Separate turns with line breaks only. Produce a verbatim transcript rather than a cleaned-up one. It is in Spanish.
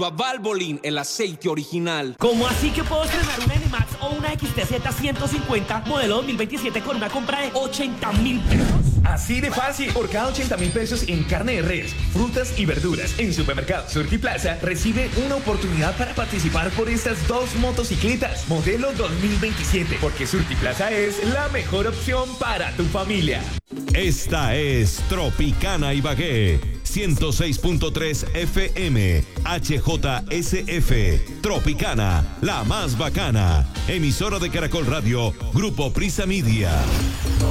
Valvoline, el aceite original.
¿Cómo así que puedo estrenar una N Max o una X T Z ciento cincuenta modelo dos mil veintisiete con una compra de ochenta mil pesos?
Así de fácil. Por cada ochenta mil pesos en carne de res, frutas y verduras en Supermercado Surtiplaza, recibe una oportunidad para participar por estas dos motocicletas modelo dos mil veintisiete, porque Surtiplaza es la mejor opción para tu familia.
Esta es Tropicana Ibagué, ciento seis punto tres F M, H J S F, Tropicana, la más bacana, emisora de Caracol Radio, Grupo Prisa Media.